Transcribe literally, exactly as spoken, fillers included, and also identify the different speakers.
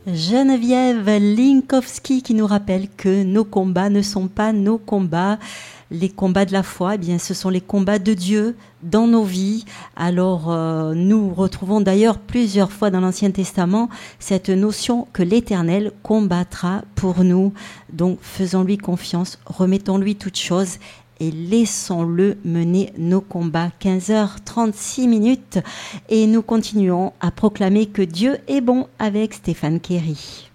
Speaker 1: Geneviève Linkowski qui nous rappelle que nos combats ne sont pas nos combats. Les combats de la foi, eh bien, ce sont les combats de Dieu dans nos vies. Alors, euh, nous retrouvons d'ailleurs plusieurs fois dans l'Ancien Testament cette notion que l'Éternel combattra pour nous. Donc, faisons-lui confiance, remettons-lui toutes choses et laissons-le mener nos combats. quinze heures trente-six minutes et nous continuons à proclamer que Dieu est bon avec Stéphane Kerry.